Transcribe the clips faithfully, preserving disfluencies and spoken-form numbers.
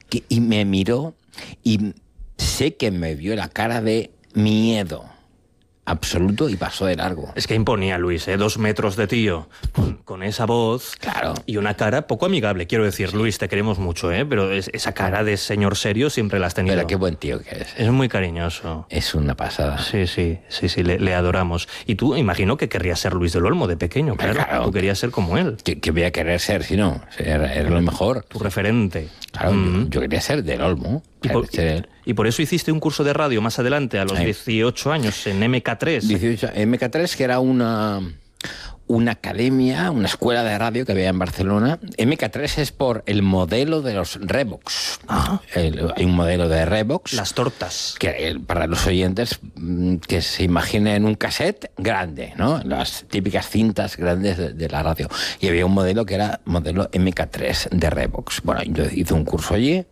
que, y me miró y sé que me vio la cara de miedo absoluto y pasó de largo. Es que imponía, Luis, ¿eh? Dos metros de tío, con, con esa voz, claro, y una cara poco amigable, quiero decir. Sí. Luis, te queremos mucho, ¿eh? Pero es, esa cara de señor serio siempre la has tenido. Pero qué buen tío que es. ¿eh? Es muy cariñoso. Es una pasada. Sí, sí, sí, sí, le, le adoramos. Y tú, imagino que querrías ser Luis del Olmo de pequeño, claro. claro tú querías ser como él. ¿Qué, qué voy a querer ser si no? Era, era lo mejor. Tu referente. Claro, mm. yo, yo quería ser del Olmo. Y por, y, y por eso hiciste un curso de radio más adelante, a los sí. dieciocho años, en M K tres. dieciocho, M K tres, que era una, una academia, una escuela de radio que había en Barcelona. M K tres es por el modelo de los Revox. Ah. El, hay un modelo de Revox. Las tortas. Que para los oyentes que se imaginen un cassette grande, ¿no? Las típicas cintas grandes de, de la radio. Y había un modelo que era modelo M K tres de Revox. Bueno, yo hice un curso allí.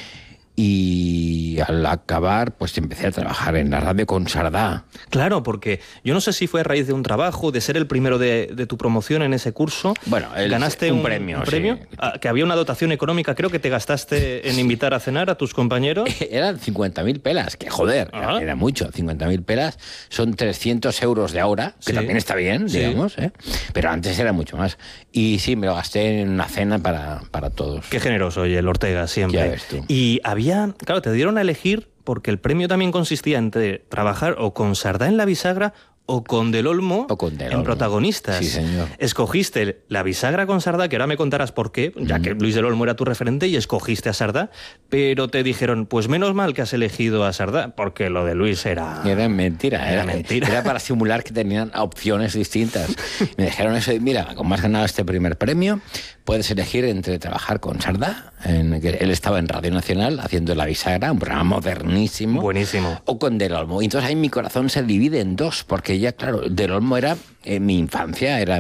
Y al acabar, pues empecé a trabajar en la radio con Sardá. Claro, porque yo no sé si fue a raíz de un trabajo, de ser el primero de, de tu promoción en ese curso. Bueno, el, ganaste un, un premio. ¿Un premio? Sí. Ah, que había una dotación económica, creo que te gastaste en invitar a cenar a tus compañeros. Eran cincuenta mil pelas, que joder, ah. era mucho. cincuenta mil pelas son trescientos euros de ahora, que sí. también está bien, sí. digamos, ¿eh? Pero antes era mucho más. Y sí, me lo gasté en una cena para, para todos. Qué generoso, oye, el Ortega, siempre. Ya ves tú. Y había, claro, te dieron a elegir, porque el premio también consistía entre trabajar o con Sardá en la bisagra o con Del Olmo o con Del en Olmo. protagonistas. Sí, señor. Escogiste la bisagra con Sardá, que ahora me contarás por qué, ya mm. que Luis Del Olmo era tu referente y escogiste a Sardá, pero te dijeron, pues menos mal que has elegido a Sardá, porque lo de Luis era... Era mentira. Era, era mentira. Era para simular que tenían opciones distintas. Me dijeron eso y mira, como has ganado este primer premio, puedes elegir entre trabajar con Sardá, en, que él estaba en Radio Nacional haciendo La Bisagra, un programa modernísimo. Buenísimo. O con Del Olmo. Y entonces ahí mi corazón se divide en dos, porque ya, claro, Del Olmo era eh, mi infancia, era...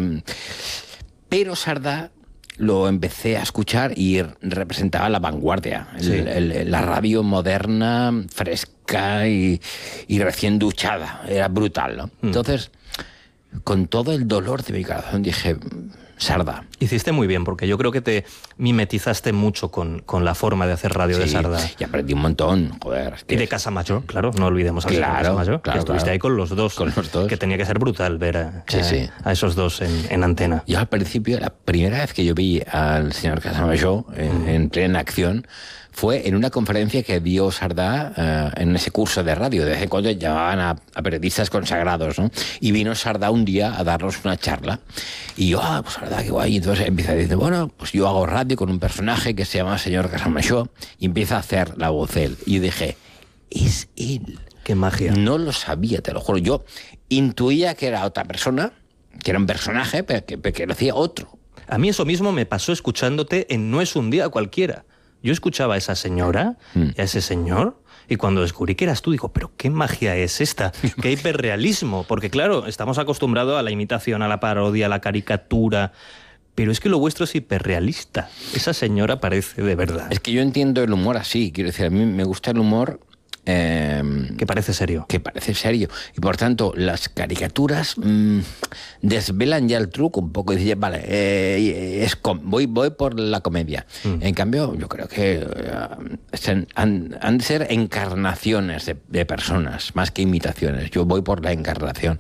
Pero Sardá lo empecé a escuchar y representaba la vanguardia, sí. el, el, la radio moderna, fresca y, y recién duchada. Era brutal, ¿no? Mm. Entonces, con todo el dolor de mi corazón dije... Sardá. Hiciste muy bien, porque yo creo que te mimetizaste mucho con, con la forma de hacer radio sí, de Sardá. Y aprendí un montón, joder. Y de Casamayor, claro, no olvidemos a claro, Casamayor, claro, que estuviste claro. ahí con los dos. Con los dos. Que tenía que ser brutal ver a, sí, a, sí. a esos dos en, en antena. Yo al principio, la primera vez que yo vi al señor Casamayor en, mm. en plena acción, fue en una conferencia que dio Sardá uh, en ese curso de radio. De vez en cuando llamaban a, a periodistas consagrados, ¿no? Y vino Sardá un día a darnos una charla. Y yo, ah, pues Sardá, qué guay. Y entonces empieza a decir, bueno, pues yo hago radio con un personaje que se llama señor Casamayor, y empieza a hacer la voz él. Y yo dije, es él. Qué magia. No lo sabía, te lo juro. Yo intuía que era otra persona, que era un personaje, pero que, pero que lo hacía otro. A mí eso mismo me pasó escuchándote en No es un día cualquiera. Yo escuchaba a esa señora mm. y a ese señor, y cuando descubrí que eras tú, digo, pero qué magia es esta, qué hiperrealismo, porque claro, estamos acostumbrados a la imitación, a la parodia, a la caricatura, pero es que lo vuestro es hiperrealista. Esa señora parece de verdad. Es que yo entiendo el humor así, quiero decir, a mí me gusta el humor... Eh, que parece serio. Que parece serio. Y por tanto, las caricaturas mmm, desvelan ya el truco un poco. Y dicen, vale, eh, es com voy, voy por la comedia. Mm. En cambio, yo creo que uh, han, han de ser encarnaciones de, de personas, más que imitaciones. Yo voy por la encarnación.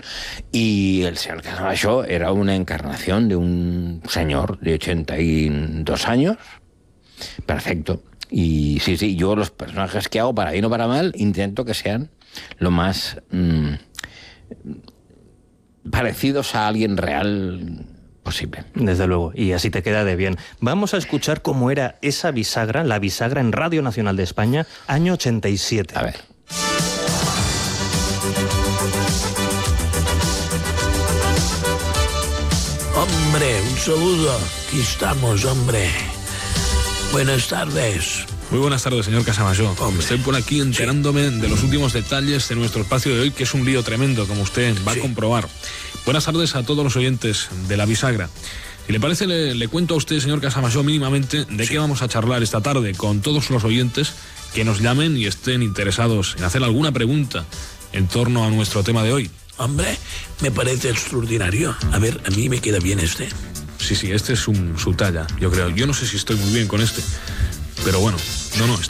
Y el señor Casamayor era una encarnación de un señor de ochenta y dos años. Perfecto. Y sí, sí, yo los personajes que hago, para bien o para mal, intento que sean lo más mmm, parecidos a alguien real posible. Desde luego, y así te queda de bien. Vamos a escuchar cómo era esa bisagra, la bisagra en Radio Nacional de España, año ochenta y siete. A ver. Hombre, un saludo. Aquí estamos, hombre. Buenas tardes. Muy buenas tardes, señor Casamayor. Hombre. Estoy por aquí enterándome sí. de los últimos detalles de nuestro espacio de hoy, que es un lío tremendo, como usted va sí. a comprobar. Buenas tardes a todos los oyentes de La Bisagra. Si le parece, le, le cuento a usted, señor Casamayor, mínimamente de sí. qué vamos a charlar esta tarde con todos los oyentes que nos llamen y estén interesados en hacer alguna pregunta en torno a nuestro tema de hoy. Hombre, me parece extraordinario. A ver, a mí me queda bien este. Sí, sí, este es un, su talla, yo creo. Yo no sé si estoy muy bien con este, pero bueno, no, no, está